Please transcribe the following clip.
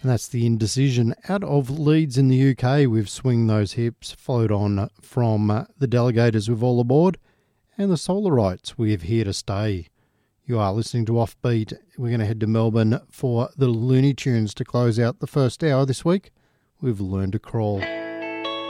And that's The Indecision. Out of Leeds in the UK with Swing Those Hips, followed on from the Delegators with All Aboard, and the Solarites with Here to Stay. You are listening to Offbeat. We're going to head to Melbourne for the Looney Tunes to close out the first hour this week with Learn to Crawl.